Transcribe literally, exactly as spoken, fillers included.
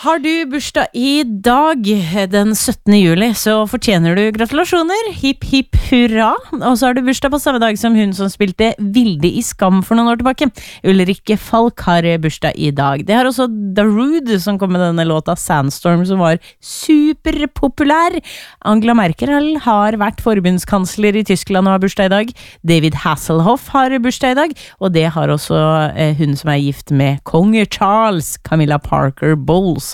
Har du bursdag i dag, den syttende juli, så fortjener du gratulasjoner. Hipp, hipp, hurra. Og så har du bursdag på samme dag som hun som spilte Vilde i Skam for noen år tilbake. Ulrikke Falk har bursdag i dag. Det har også Darude som kom med denne låta Sandstorm, som var superpopulær. Angela Merkel har vært forbundskansler i Tyskland og har bursdag i dag. David Hasselhoff har bursdag i dag, og det har også eh, hun som er gift med konge Charles, Camilla Parker Bowles.